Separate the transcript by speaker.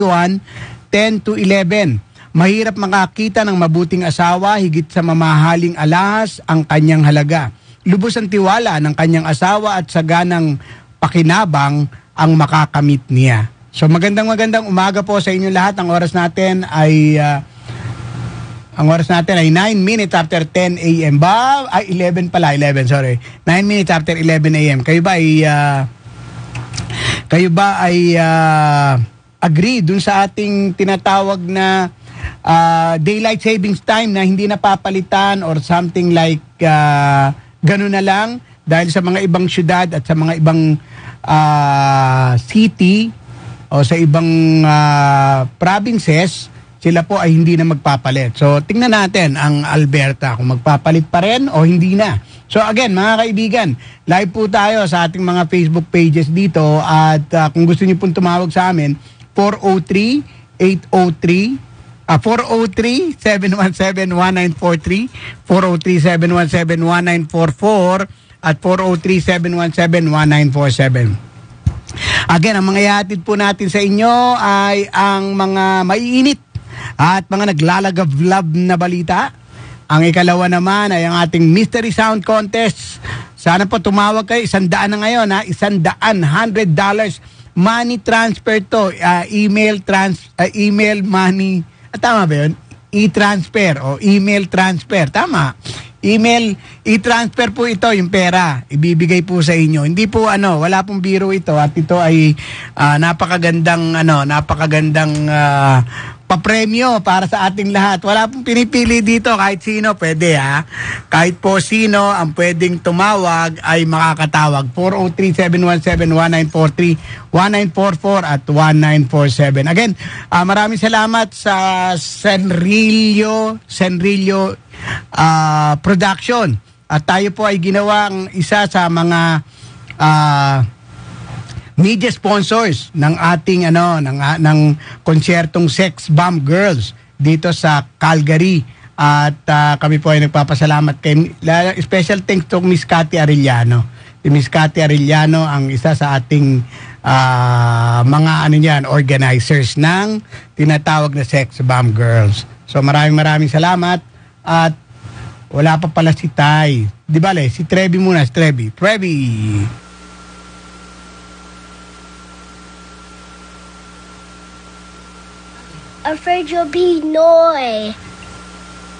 Speaker 1: 10 to 11. Mahirap makakita ng mabuting asawa, higit sa mamahaling alahas ang kanyang halaga. Lubos ang tiwala ng kanyang asawa at saganang pakinabang ang makakamit niya. So magandang umaga po sa inyo lahat. Ang oras natin ay 9 minutes after 10 a.m. 11 pala, 11, sorry. 9 minutes after 11 a.m. Kayo ba ay agree dun sa ating tinatawag na daylight savings time na hindi napapalitan or something like ganun na lang dahil sa mga ibang syudad at sa mga ibang city o sa ibang provinces, sila po ay hindi na magpapalit. So tingnan natin ang Alberta kung magpapalit pa rin o hindi na. So again, mga kaibigan, live po tayo sa ating mga Facebook pages dito at kung gusto niyo pong tumawag sa amin, 403-717-1943, 403-717-1944 at 403-717-1947. Again, ang mga ihatid po natin sa inyo ay ang mga maiinit at mga naglalagablab na balita. Ang ikalawa naman ay ang ating Mystery Sound Contest. Sana po tumawag kayo. 100 na ngayon, ha? $100 money transfer to. Email money. Tama ba yun? E-transfer o email transfer. Tama. Email, e-transfer po ito, yung pera. Ibibigay po sa inyo. Hindi po wala pong biro ito at ito ay napakagandang papremyo para sa ating lahat. Wala pong pinipili dito, kahit sino pwede, ha. Kahit po sino ang pwedeng tumawag ay makakatawag. 403-717-1943, 1944 at 1947. Again, maraming salamat sa Senrillo Production. At tayo po ay ginawang isa sa mga media sponsors ng ating ng konsertong Sex Bomb Girls dito sa Calgary. At kami po ay nagpapasalamat kay special thanks to Miss Cathy Arellano. Si Miss Cathy Arellano ang isa sa ating mga organizers ng tinatawag na Sex Bomb Girls. So maraming salamat at wala pa pala si Tay. Di ba si Trevi muna, Trevi.
Speaker 2: Afraid you'll be Noy.